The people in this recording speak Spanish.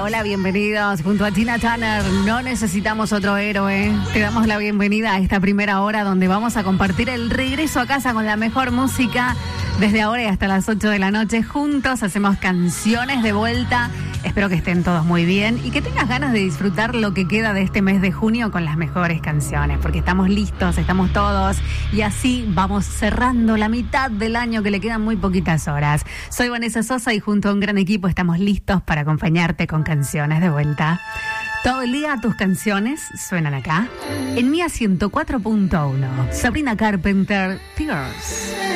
hola, bienvenidos. Junto a Tina Turner, no necesitamos otro héroe. Te damos la bienvenida a esta primera hora donde vamos a compartir el regreso a casa con la mejor música. Desde ahora y hasta las 8 de la noche juntos hacemos canciones de vuelta. Espero que estén todos muy bien y que tengas ganas de disfrutar lo que queda de este mes de junio con las mejores canciones, porque estamos listos, estamos todos y así vamos cerrando la mitad del año, que le quedan muy poquitas horas. Soy Vanessa Sosa y junto a un gran equipo estamos listos para acompañarte con canciones de vuelta. Todo el día tus canciones suenan acá en Mía 104.1. Sabrina Carpenter, Tears.